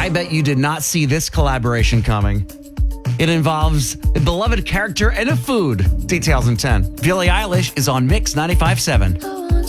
I bet you did not see this collaboration coming. It involves a beloved character and a food. Details in 10. Billie Eilish is on Mix 95.7.